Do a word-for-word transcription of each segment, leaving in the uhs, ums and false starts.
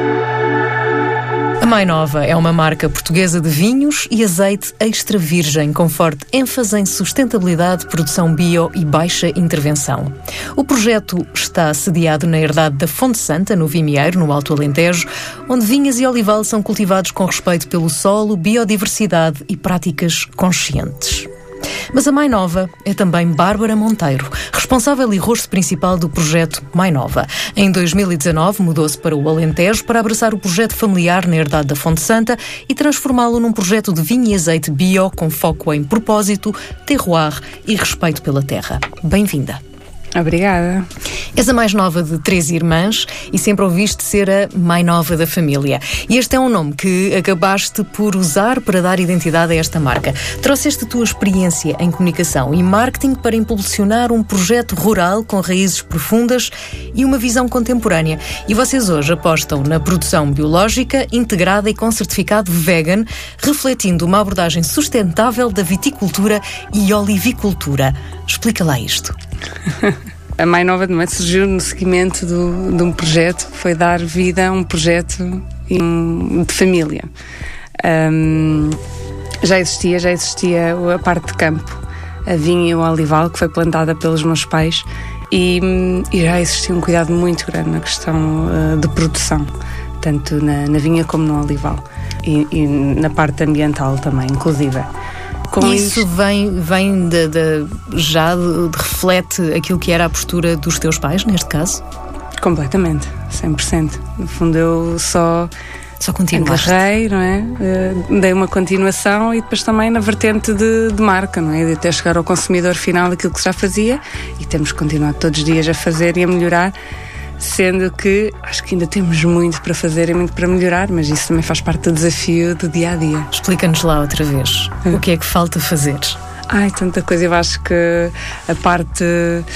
A Mai Nova é uma marca portuguesa de vinhos e azeite extra virgem, com forte ênfase em sustentabilidade, produção bio e baixa intervenção. O projeto está sediado na herdade da Fonte Santa, no Vimieiro, no Alto Alentejo, onde vinhas e olival são cultivados com respeito pelo solo, biodiversidade e práticas conscientes. Mas a Mai Nova é também Bárbara Monteiro, responsável e rosto principal do projeto Mai Nova. Em dois mil e dezanove mudou-se para o Alentejo para abraçar o projeto familiar na herdade da Fonte Santa e transformá-lo num projeto de vinho e azeite bio com foco em propósito, terroir e respeito pela terra. Bem-vinda. Obrigada. És a mais nova de três irmãs e sempre ouviste ser a Mai Nova da família. E este é um nome que acabaste por usar para dar identidade a esta marca. Trouxeste a tua experiência em comunicação e marketing para impulsionar um projeto rural com raízes profundas e uma visão contemporânea. E vocês hoje apostam na produção biológica, integrada e com certificado vegan, refletindo uma abordagem sustentável da viticultura e olivicultura. Explica lá isto. A Mai Nova também surgiu no seguimento do, de um projeto, foi dar vida a um projeto de família. Um, já existia, já existia a parte de campo, a vinha e o olival, que foi plantada pelos meus pais, e, e já existia um cuidado muito grande na questão uh, de produção, tanto na, na vinha como no olival, e, e na parte ambiental também, inclusive. Com isso isto... vem, vem de, de, já de, de reflete aquilo que era a postura dos teus pais, neste caso? Completamente, cem por cento. No fundo, eu só, só continuaste. Agarrei, não é? Uh, dei uma continuação e depois também na vertente de, de marca, não é? De até chegar ao consumidor final aquilo que já fazia, e temos continuado todos os dias a fazer e a melhorar. Sendo que acho que ainda temos muito para fazer e muito para melhorar, mas isso também faz parte do desafio do dia-a-dia. Explica-nos lá outra vez, hum. o que é que falta fazer? Ai, tanta coisa. Eu acho que a parte...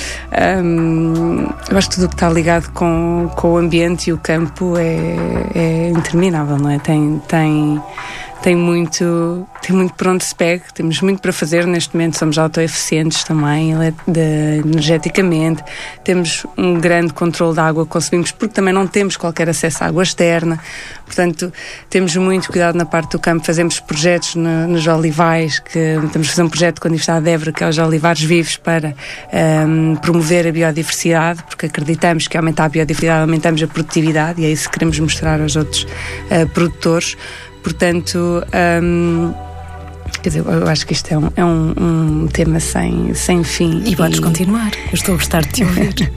Hum, eu acho que tudo o que está ligado com, com o ambiente e o campo é, é interminável, não é? Tem... tem Tem muito, tem muito por onde se pegue, temos muito para fazer. Neste momento somos autoeficientes também, de, energeticamente, temos um grande controle da água que consumimos, porque também não temos qualquer acesso à água externa, portanto temos muito cuidado na parte do campo. Fazemos projetos no, nos olivais, que estamos a fazer um projeto com a Universidade de Évora, que é os Olivares Vivos, para um, promover a biodiversidade, porque acreditamos que aumentar a biodiversidade aumentamos a produtividade, e é isso que queremos mostrar aos outros uh, produtores. Portanto, hum, quer dizer, eu acho que isto é um, é um, um tema sem, sem fim. E podes e... continuar, eu estou a gostar de te ouvir.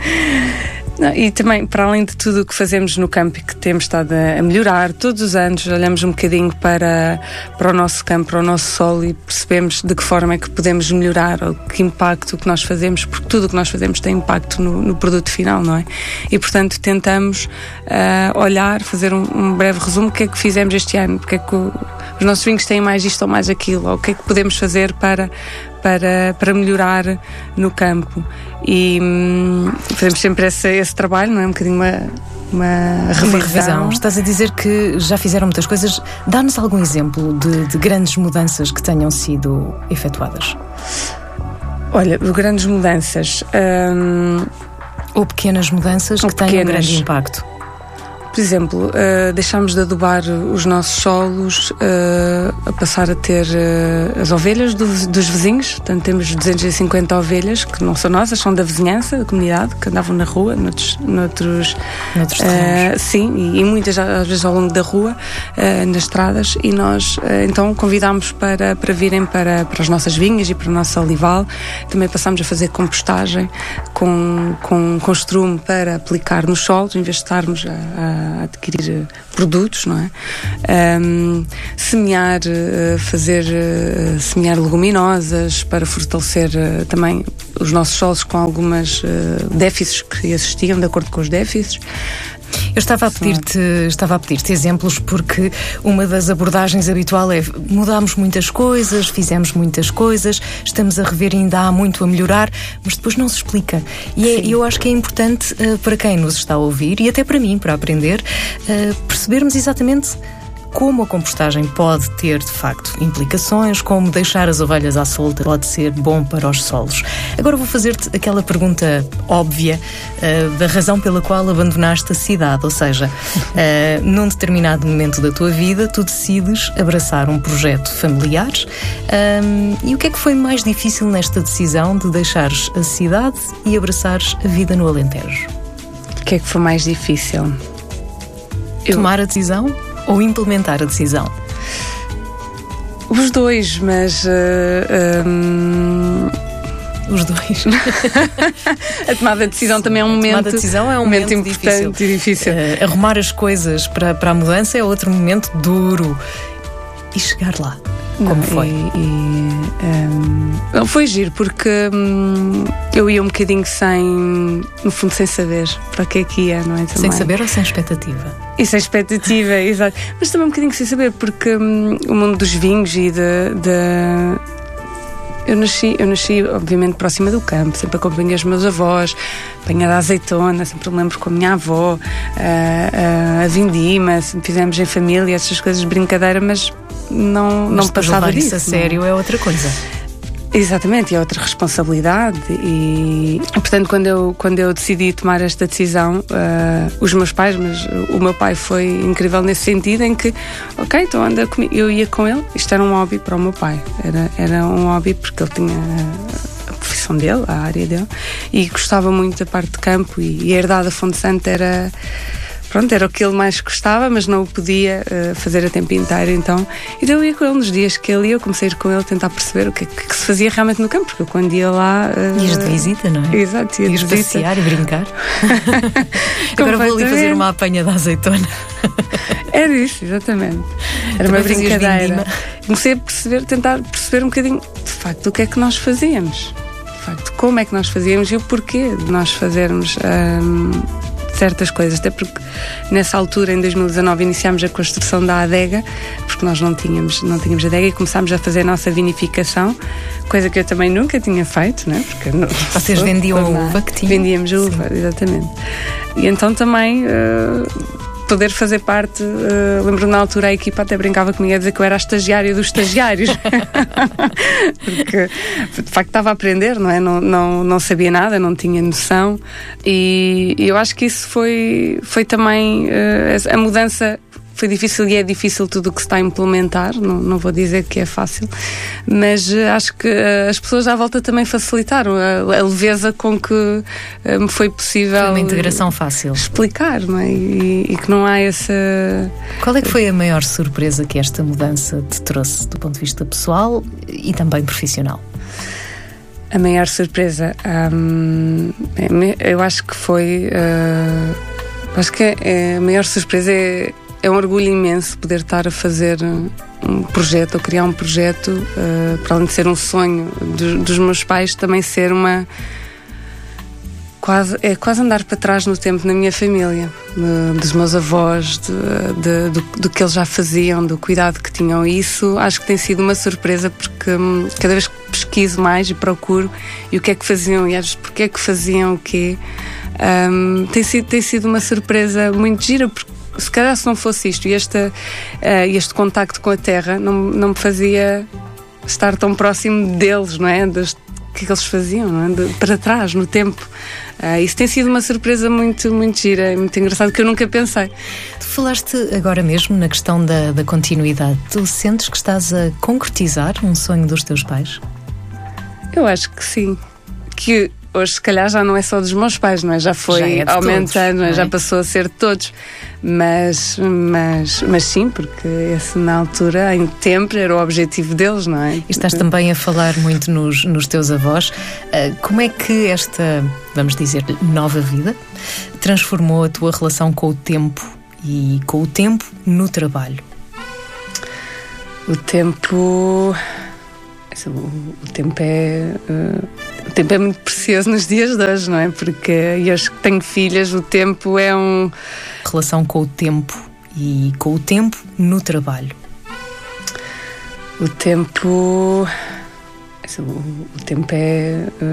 Não, e também, para além de tudo o que fazemos no campo e que temos estado a melhorar, todos os anos olhamos um bocadinho para, para o nosso campo, para o nosso solo, e percebemos de que forma é que podemos melhorar, ou que impacto o que nós fazemos, porque tudo o que nós fazemos tem impacto no, no produto final, não é? E, portanto, tentamos uh, olhar, fazer um, um breve resumo: o que é que fizemos este ano, porque é que o, os nossos vinhos têm mais isto ou mais aquilo, ou o que é que podemos fazer para... Para, para melhorar no campo. E hum, fazemos sempre esse, esse trabalho, não é? Um bocadinho uma, uma revisão. Uma revisão. Estás a dizer que já fizeram muitas coisas. Dá-nos algum exemplo de, de grandes mudanças que tenham sido efetuadas? Olha, grandes mudanças. Hum, ou pequenas mudanças ou que pequenas. Tenham um grande impacto. Por exemplo, uh, deixámos de adubar os nossos solos, uh, a passar a ter uh, as ovelhas do, dos vizinhos. Portanto, temos duzentas e cinquenta ovelhas que não são nossas, são da vizinhança, da comunidade, que andavam na rua, noutros, noutros, noutros uh, sim, e, e muitas às vezes ao longo da rua, uh, nas estradas, e nós uh, então convidámos para, para virem para, para as nossas vinhas e para o nosso olival. Também passámos a fazer compostagem com, com, com estrume para aplicar nos solos, em vez de estarmos a, a a adquirir produtos, não é? Um, semear, uh, fazer uh, semear leguminosas para fortalecer uh, também os nossos solos com algumas uh, déficits que existiam, de acordo com os déficits. Eu estava a pedir-te, estava a pedir-te exemplos, porque uma das abordagens habitual é: mudámos muitas coisas, fizemos muitas coisas, estamos a rever e ainda há muito a melhorar, mas depois não se explica. E é, eu acho que é importante uh, para quem nos está a ouvir, e até para mim, para aprender, uh, percebermos exatamente como a compostagem pode ter, de facto, implicações, como deixar as ovelhas à solta pode ser bom para os solos. Agora vou fazer-te aquela pergunta óbvia uh, da razão pela qual abandonaste a cidade, ou seja, uh, num determinado momento da tua vida tu decides abraçar um projeto familiar. Um, e o que é que foi mais difícil nesta decisão de deixares a cidade e abraçares a vida no Alentejo? O que é que foi mais difícil? Tomar a decisão ou implementar a decisão? Os dois, mas... Uh, um... Os dois. A tomada de decisão Sim, também é um momento... A tomada de decisão é um momento, momento importante difícil. e difícil. Uh, arrumar as coisas para, para a mudança é outro momento duro. E chegar lá, como Não, foi? E, e, um, foi giro, porque um, eu ia um bocadinho sem... No fundo, sem saber para que é que ia, não é? Também. Sem saber ou sem expectativa? E sem expectativa, exato. Mas também um bocadinho sem saber, porque um, o mundo dos vinhos e de... de Eu nasci, eu nasci, obviamente, próxima do campo, sempre acompanhei os meus avós, apanhada a azeitona, sempre me lembro com a minha avó, a, a, a vindima, sempre fizemos em família, essas coisas de brincadeira, mas não, mas não passava disso. Isso a sério não. É outra coisa. Exatamente, é outra responsabilidade e, portanto, quando eu, quando eu decidi tomar esta decisão, uh, os meus pais, mas o meu pai foi incrível nesse sentido, em que, ok, então anda comigo, eu ia com ele, isto era um hobby para o meu pai, era, era um hobby porque ele tinha a profissão dele, a área dele, e gostava muito da parte de campo e, e a herdade da Fonte Santa era... Pronto, era o que ele mais gostava, mas não o podia uh, fazer a tempo inteiro, então. Então eu ia com ele nos dias que ele ia, eu comecei a ir com ele a tentar perceber o que, que, que se fazia realmente no campo, porque eu quando ia lá... Uh... Ias de visita, não é? Exato, ia de visita. passear e brincar. Agora vou ali fazer uma apanha da azeitona. Era isso, exatamente. Era Também uma brincadeira. Comecei a perceber, tentar perceber um bocadinho, de facto, o que é que nós fazíamos. De facto, como é que nós fazíamos e o porquê de nós fazermos... Um... certas coisas, até porque nessa altura, em dois mil e dezanove, iniciámos a construção da adega, porque nós não tínhamos, não tínhamos adega e começámos a fazer a nossa vinificação, coisa que eu também nunca tinha feito, né? Porque não, vocês vendiam a uva que tinham? Vendíamos a uva, Sim. exatamente. E então também uh, poder fazer parte, uh, lembro-me na altura a equipa até brincava comigo a dizer que eu era a estagiária dos estagiários. Porque de facto estava a aprender, não é? Não, não, não sabia nada, não tinha noção e, e eu acho que isso foi, foi também uh, a mudança. Foi difícil e é difícil tudo o que se está a implementar, não, não vou dizer que é fácil, mas uh, acho que uh, as pessoas à volta também facilitaram a, a leveza com que uh, me foi possível... Foi uma integração fácil. Explicar, não é? E, e que não há essa... Qual é que foi a maior surpresa que esta mudança te trouxe do ponto de vista pessoal e também profissional? A maior surpresa, hum, eu acho que foi... Uh, acho que é, a maior surpresa é... É um orgulho imenso poder estar a fazer um projeto, ou criar um projeto, uh, para além de ser um sonho do, dos meus pais, também ser uma... Quase, é quase andar para trás no tempo na minha família, de, dos meus avós, de, de, do, do que eles já faziam, do cuidado que tinham. E isso acho que tem sido uma surpresa, porque hum, cada vez que pesquiso mais e procuro e o que é que faziam e às vezes porque é que faziam o quê, hum, tem, sido, tem sido uma surpresa muito gira, porque se calhar se não fosse isto e este, uh, este contacto com a terra não, não me fazia estar tão próximo deles, não é? Das, que, que eles faziam, não é? De, para trás, no tempo. Uh, isso tem sido uma surpresa muito, muito gira, muito engraçada, que eu nunca pensei. Tu falaste agora mesmo na questão da, da continuidade. Tu sentes que estás a concretizar um sonho dos teus pais? Eu acho que sim. Que hoje se calhar já não é só dos meus pais, não é? Já foi já é aumentando, todos, não é? Já passou a ser de todos. Mas, mas, mas sim, porque esse na altura, em tempo, era o objetivo deles, não é? E estás também a falar muito nos, nos teus avós. Uh, como é que esta, vamos dizer, nova vida transformou a tua relação com o tempo e com o tempo no trabalho? O tempo... O tempo é... Uh, o tempo é muito precioso nos dias de hoje, não é? Porque eu acho que tenho filhas, o tempo é um... Relação com o tempo e com o tempo no trabalho. O tempo... O tempo é...